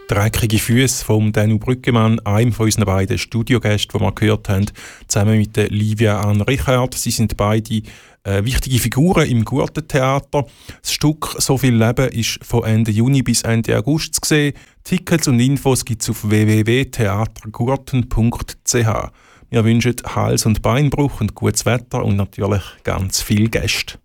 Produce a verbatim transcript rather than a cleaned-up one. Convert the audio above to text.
Dreckige Füße von Danu Brüggemann, einem von unseren beiden Studiogästen, die wir gehört haben, zusammen mit der Livia Ann Richard. Sie sind beide äh, wichtige Figuren im Gurtentheater. Das Stück «So viel Leben» ist von Ende Juni bis Ende August zu sehen. Tickets und Infos gibt es auf w w w punkt theatergurten punkt c h. Wir wünschen Hals- und Beinbruch und gutes Wetter und natürlich ganz viele Gäste.